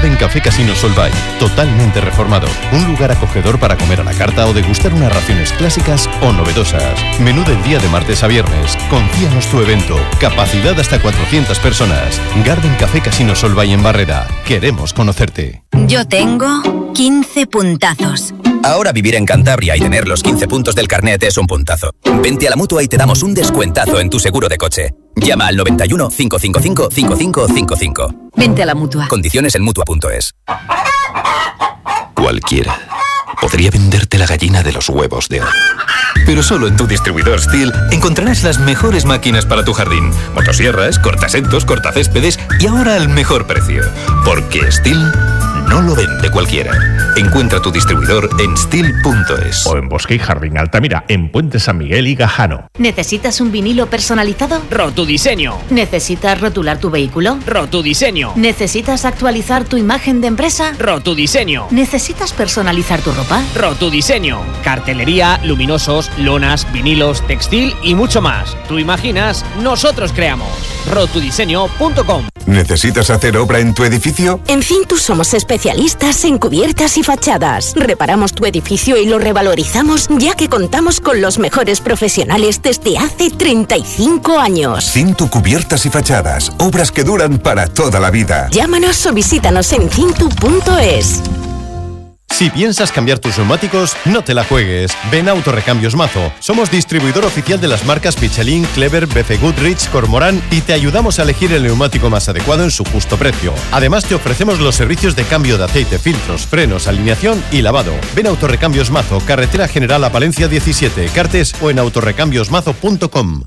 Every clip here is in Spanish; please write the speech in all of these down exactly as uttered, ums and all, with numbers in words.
Garden Café Casino Solvay, totalmente reformado. Un lugar acogedor para comer a la carta o degustar unas raciones clásicas o novedosas. Menú del día de martes a viernes. Confíanos tu evento. Capacidad hasta cuatrocientas personas. Garden Café Casino Solvay en Barrera. Queremos conocerte. Yo tengo quince puntazos. Ahora vivir en Cantabria y tener los quince puntos del carnet es un puntazo. Vente a la Mutua y te damos un descuentazo en tu seguro de coche. Llama al noventa y uno, cinco cinco cinco, cinco cinco cinco cinco. Vente a la Mutua. Condiciones en mutua punto es. Cualquiera podría venderte la gallina de los huevos de oro. Pero solo en tu distribuidor Stihl encontrarás las mejores máquinas para tu jardín. Motosierras, cortasentos, cortacéspedes y ahora al mejor precio. Porque Stihl no lo vende cualquiera. Encuentra tu distribuidor en stihl punto es. O en Bosque y Jardín Altamira, en Puente San Miguel y Gajano. ¿Necesitas un vinilo personalizado? Rotudiseño. ¿Necesitas rotular tu vehículo? Rotudiseño. ¿Necesitas actualizar tu imagen de empresa? Rotudiseño. ¿Necesitas personalizar tu ropa? Rotudiseño. Cartelería, luminosos, lonas, vinilos, textil y mucho más. Tú imaginas, nosotros creamos. rotudiseño punto com. ¿Necesitas hacer obra en tu edificio? En Cintus somos especialistas en cubiertas y fachadas. Reparamos tu edificio y lo revalorizamos, ya que contamos con los mejores profesionales desde hace treinta y cinco años. Cintu Cubiertas y Fachadas. Obras que duran para toda la vida. Llámanos o visítanos en cintu punto es. Si piensas cambiar tus neumáticos, no te la juegues. Ven a Autorrecambios Mazo. Somos distribuidor oficial de las marcas Michelin, Clever, B C Goodrich, Cormorán y te ayudamos a elegir el neumático más adecuado en su justo precio. Además, te ofrecemos los servicios de cambio de aceite, filtros, frenos, alineación y lavado. Ven a Autorrecambios Mazo, Carretera General a Palencia diecisiete, Cartes o en autorrecambios mazo punto com.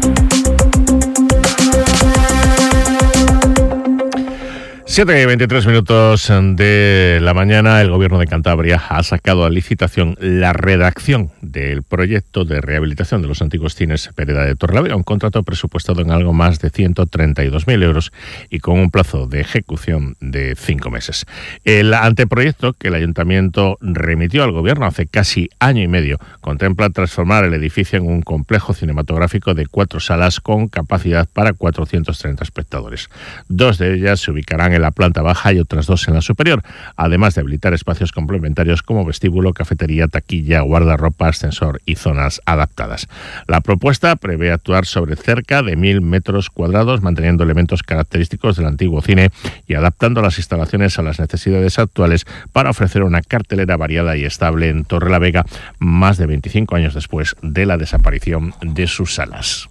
siete y veintitrés minutos de la mañana, el Gobierno de Cantabria ha sacado a licitación la redacción del proyecto de rehabilitación de los antiguos cines Pereda de Torrelavega, un contrato presupuestado en algo más de ciento treinta y dos mil euros y con un plazo de ejecución de cinco meses. El anteproyecto que el Ayuntamiento remitió al Gobierno hace casi año y medio contempla transformar el edificio en un complejo cinematográfico de cuatro salas con capacidad para cuatrocientos treinta espectadores. Dos de ellas se ubicarán en la planta baja y otras dos en la superior, además de habilitar espacios complementarios como vestíbulo, cafetería, taquilla, guardarropa, ascensor y zonas adaptadas. La propuesta prevé actuar sobre cerca de mil metros cuadrados, manteniendo elementos característicos del antiguo cine y adaptando las instalaciones a las necesidades actuales para ofrecer una cartelera variada y estable en Torrelavega, más de veinticinco años después de la desaparición de sus salas.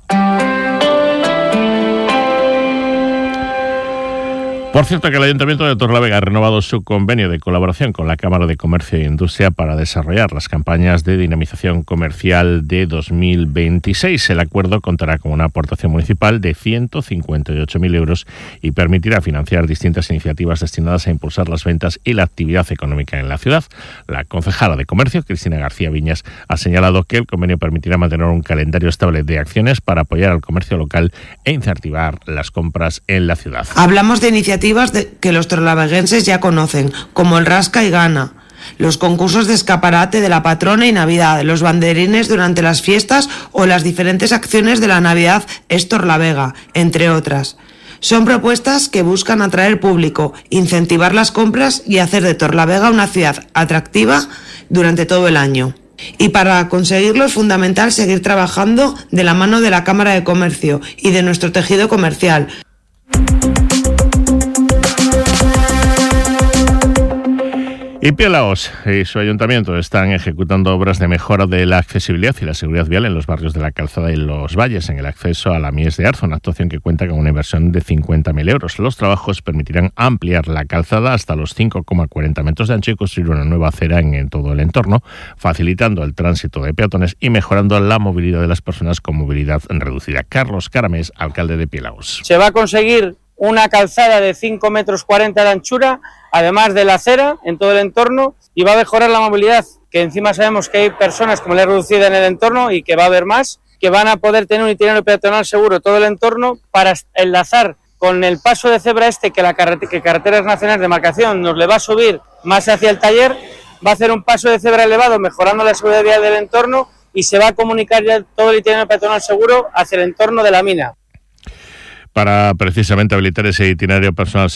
Por cierto, que el Ayuntamiento de Torrelavega ha renovado su convenio de colaboración con la Cámara de Comercio e Industria para desarrollar las campañas de dinamización comercial de dos mil veintiséis. El acuerdo contará con una aportación municipal de ciento cincuenta y ocho mil euros y permitirá financiar distintas iniciativas destinadas a impulsar las ventas y la actividad económica en la ciudad. La concejala de Comercio, Cristina García Viñas, ha señalado que el convenio permitirá mantener un calendario estable de acciones para apoyar al comercio local e incentivar las compras en la ciudad. Hablamos de iniciativas de que los torrelaveguenses ya conocen, como el Rasca y Gana, los concursos de escaparate de la patrona y Navidad, los banderines durante las fiestas o las diferentes acciones de la Navidad es Torrelavega, entre otras. Son propuestas que buscan atraer público, incentivar las compras y hacer de Torrelavega una ciudad atractiva durante todo el año. Y para conseguirlo es fundamental seguir trabajando de la mano de la Cámara de Comercio y de nuestro tejido comercial. Y Pielaos y su ayuntamiento están ejecutando obras de mejora de la accesibilidad y la seguridad vial en los barrios de La Calzada y Los Valles, en el acceso a la Mies de Arzo, una actuación que cuenta con una inversión de cincuenta mil euros. Los trabajos permitirán ampliar la calzada hasta los cinco coma cuarenta metros de ancho y construir una nueva acera en, en todo el entorno, facilitando el tránsito de peatones y mejorando la movilidad de las personas con movilidad reducida. Carlos Caramés, alcalde de Pielaos. Se va a conseguir una calzada de cinco metros cuarenta de anchura, además de la acera en todo el entorno, y va a mejorar la movilidad, que encima sabemos que hay personas como la he reducida en el entorno y que va a haber más, que van a poder tener un itinerario peatonal seguro todo el entorno para enlazar con el paso de cebra este que la carret- que Carreteras Nacionales de Marcación nos le va a subir más hacia el taller, va a hacer un paso de cebra elevado mejorando la seguridad vial del entorno y se va a comunicar ya todo el itinerario peatonal seguro hacia el entorno de la mina. Para precisamente habilitar ese itinerario personal